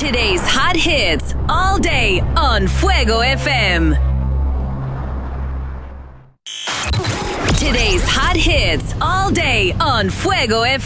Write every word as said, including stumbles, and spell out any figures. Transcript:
Today's hot hits all day on Fuego F M. Today's hot hits all day on Fuego F M.